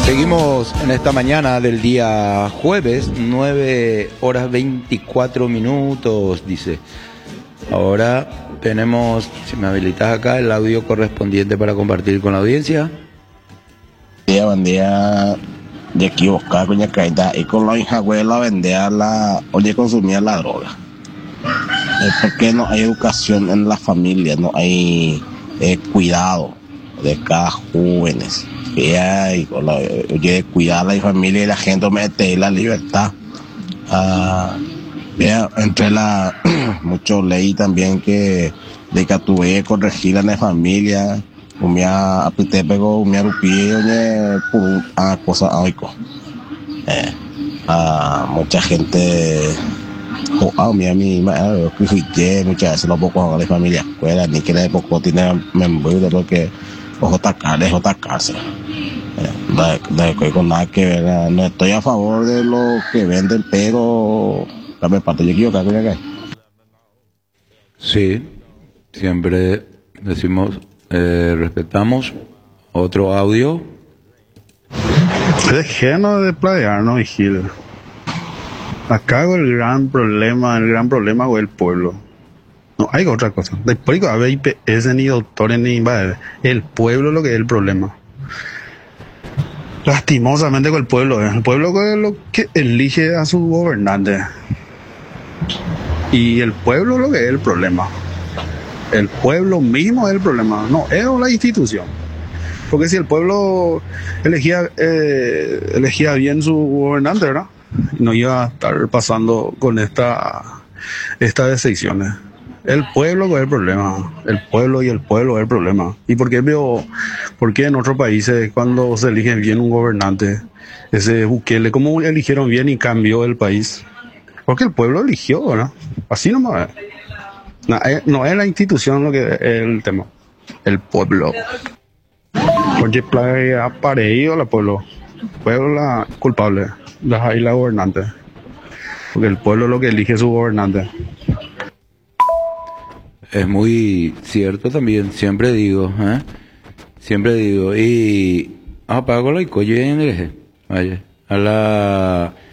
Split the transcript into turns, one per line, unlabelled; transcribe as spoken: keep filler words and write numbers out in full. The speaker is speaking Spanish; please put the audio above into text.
Seguimos en esta mañana del día jueves, nueve horas veinticuatro minutos, dice. Ahora tenemos, si me habilitas acá, el audio correspondiente para compartir con la audiencia.
Buen día, buen día. De aquí buscar coña caída y con la hija abuela vendía la, oye, consumía la droga. Es porque no hay educación en la familia, no hay eh, cuidado de cada jóvenes. Que hay, oye, cuidar a la familia y la gente mete y la libertad. Ah, vea, entre la mucho ley también que de que tuve que corregir a la familia. Umia apitepego umia rupi oye por a cosa oiko eh a mucha gente o a mi mi ma que fue muchas veces lo poco a la familia escuela ni que le poco tiene member de lo que ojo tacar es otra cárcel da da con nada que ver. No estoy a favor de lo que venden, pero la me parte yo quiero que acá.
Sí, siempre decimos Eh, respetamos. Otro audio.
Dejémonos de playarnos, Vigil. Acá el gran problema, el gran problema es el pueblo. No hay otra cosa. Después de haber I P S ni doctores ni nada, el pueblo es lo que es el problema. Lastimosamente con el pueblo, ¿eh? El pueblo es lo que elige a su gobernante. Y el pueblo es lo que es el problema. El pueblo mismo es el problema, no es la institución. Porque si el pueblo elegía eh, elegía bien su gobernante, ¿verdad? No iba a estar pasando con esta estas decepciones. El pueblo es el problema, el pueblo y el pueblo es el problema. ¿Y por qué veo, por qué en otros países cuando se elige bien un gobernante, ese Bukele, cómo eligieron bien y cambió el país? Porque el pueblo eligió, ¿verdad? Así nomás. No, eh, no es la institución lo que es el tema, el pueblo. Porque playa pareído el pueblo, el pueblo la culpable, la ahí la gobernante, porque el pueblo es lo que elige su gobernante.
Es muy cierto también, siempre digo, ¿eh? Siempre digo, y apago la y coye en el eje, vaya, a la